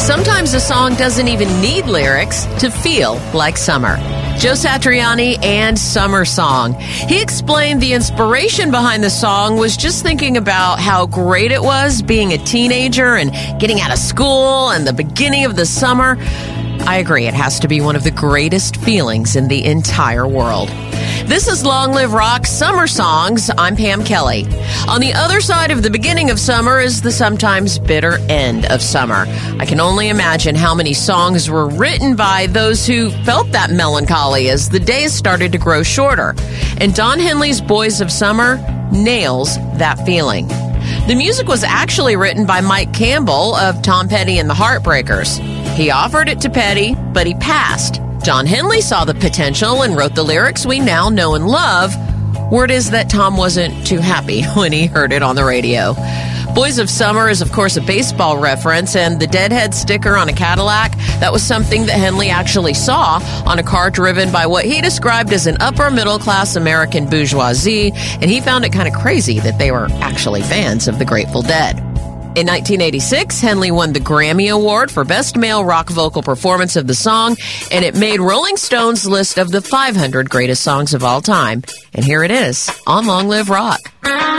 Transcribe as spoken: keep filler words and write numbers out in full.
Sometimes a song doesn't even need lyrics to feel like summer. Joe Satriani and Summer Song. He explained the inspiration behind the song was just thinking about how great it was being a teenager and getting out of school and the beginning of the summer. I agree, it has to be one of the greatest feelings in the entire world. This is Long Live Rock Summer Songs. I'm Pam Kelly. On the other side of the beginning of summer is the sometimes bitter end of summer. I can only imagine how many songs were written by those who felt that melancholy as the days started to grow shorter. And Don Henley's Boys of Summer nails that feeling. The music was actually written by Mike Campbell of Tom Petty and the Heartbreakers. He offered it to Petty, but he passed. Don Henley saw the potential and wrote the lyrics we now know and love. Word is that Tom wasn't too happy when he heard it on the radio. Boys of Summer is, of course, a baseball reference, and the Deadhead sticker on a Cadillac, that was something that Henley actually saw on a car driven by what he described as an upper-middle-class American bourgeoisie, and he found it kind of crazy that they were actually fans of the Grateful Dead. In nineteen eighty-six, Henley won the Grammy Award for Best Male Rock Vocal Performance of the Song, and it made Rolling Stone's list of the five hundred greatest songs of all time. And here it is on Long Live Rock.